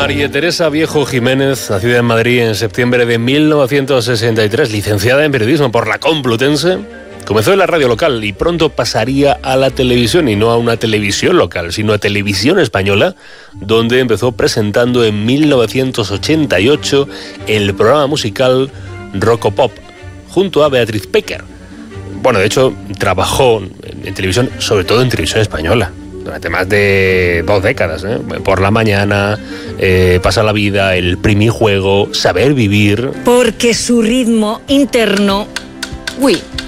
María Teresa Viejo Jiménez, nacida en Madrid en septiembre de 1963, licenciada en periodismo por la Complutense, comenzó en la radio local y pronto pasaría a la televisión, y no a una televisión local, sino a Televisión Española, donde empezó presentando en 1988 el programa musical Rocopop, junto a Beatriz Pecker. Bueno, de hecho, trabajó en televisión, sobre todo en Televisión Española, durante más de 2 décadas, ¿eh? Por la mañana, Pasa la vida, El Primijuego, Saber Vivir. Porque su ritmo interno... Uy,